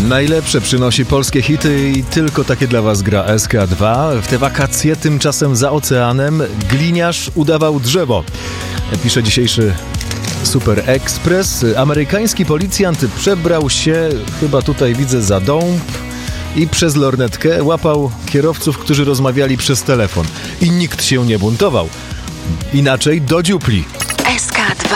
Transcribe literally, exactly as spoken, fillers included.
Najlepsze przynosi polskie hity i tylko takie dla was gra S K dwa. W te wakacje tymczasem za oceanem gliniarz udawał drzewo. Pisze dzisiejszy Super Express. Amerykański policjant przebrał się, chyba tutaj widzę, za dąb i przez lornetkę łapał kierowców, którzy rozmawiali przez telefon. I nikt się nie buntował. Inaczej do dziupli.